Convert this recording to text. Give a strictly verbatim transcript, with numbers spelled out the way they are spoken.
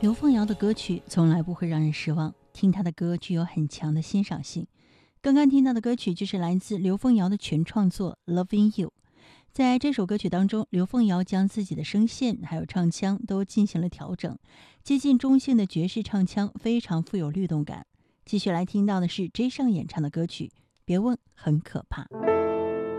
刘凤瑶的歌曲从来不会让人失望，听她的歌具有很强的欣赏性。刚刚听到的歌曲就是来自刘凤瑶的全创作《Loving You》。在这首歌曲当中，刘凤瑶将自己的声线还有唱腔都进行了调整，接近中性的爵士唱腔非常富有律动感。继续来听到的是 J 上演唱的歌曲《别问很可怕》。